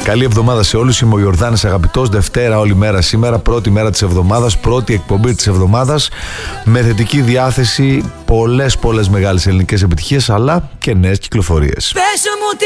Καλή εβδομάδα σε όλους. Είμαι ο Ιορδάνης Αγαπητός. Δευτέρα όλη μέρα σήμερα. Πρώτη μέρα της εβδομάδας. Πρώτη εκπομπή της εβδομάδας. Με θετική διάθεση. Πολλές μεγάλες ελληνικές επιτυχίες, αλλά και νέες κυκλοφορίες.